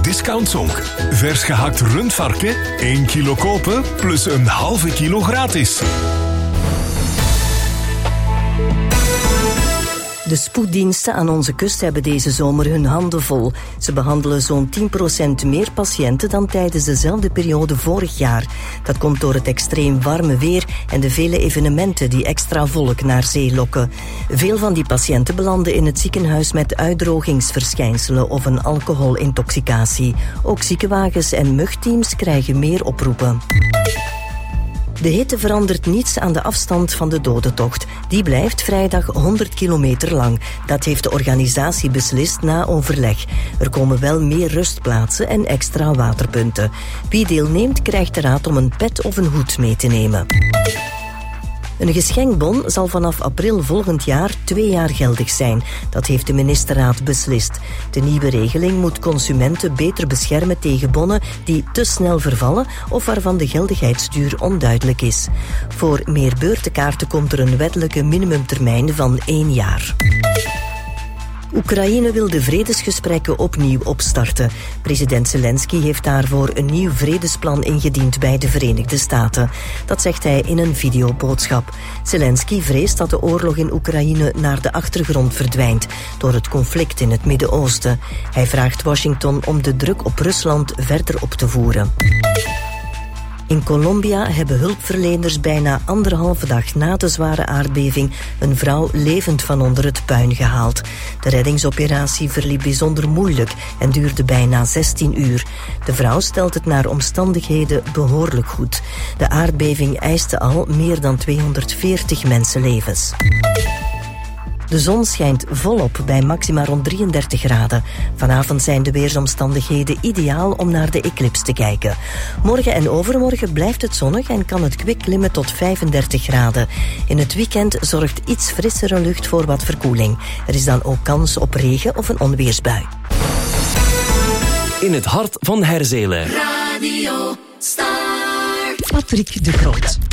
Discount Zonk. Vers gehakt rundvarken, 1 kilo kopen plus een halve kilo gratis. De spoeddiensten aan onze kust hebben deze zomer hun handen vol. Ze behandelen zo'n 10% meer patiënten dan tijdens dezelfde periode vorig jaar. Dat komt door het extreem warme weer en de vele evenementen die extra volk naar zee lokken. Veel van die patiënten belanden in het ziekenhuis met uitdrogingsverschijnselen of een alcoholintoxicatie. Ook ziekenwagens en mugteams krijgen meer oproepen. De hitte verandert niets aan de afstand van de dodentocht. Die blijft vrijdag 100 kilometer lang. Dat heeft de organisatie beslist na overleg. Er komen wel meer rustplaatsen en extra waterpunten. Wie deelneemt krijgt de raad om een pet of een hoed mee te nemen. Een geschenkbon zal vanaf april volgend jaar 2 jaar geldig zijn. Dat heeft de ministerraad beslist. De nieuwe regeling moet consumenten beter beschermen tegen bonnen die te snel vervallen of waarvan de geldigheidsduur onduidelijk is. Voor meer beurtenkaarten komt er een wettelijke minimumtermijn van 1 jaar. Oekraïne wil de vredesgesprekken opnieuw opstarten. President Zelensky heeft daarvoor een nieuw vredesplan ingediend bij de Verenigde Staten. Dat zegt hij in een videoboodschap. Zelensky vreest dat de oorlog in Oekraïne naar de achtergrond verdwijnt door het conflict in het Midden-Oosten. Hij vraagt Washington om de druk op Rusland verder op te voeren. In Colombia hebben hulpverleners bijna 1,5 dag na de zware aardbeving een vrouw levend van onder het puin gehaald. De reddingsoperatie verliep bijzonder moeilijk en duurde bijna 16 uur. De vrouw stelt het naar omstandigheden behoorlijk goed. De aardbeving eiste al meer dan 240 mensenlevens. De zon schijnt volop bij maxima rond 33 graden. Vanavond zijn de weersomstandigheden ideaal om naar de eclips te kijken. Morgen en overmorgen blijft het zonnig en kan het kwik klimmen tot 35 graden. In het weekend zorgt iets frissere lucht voor wat verkoeling. Er is dan ook kans op regen of een onweersbui. In het hart van Herzelen. Radio Star. Patrick de Groot.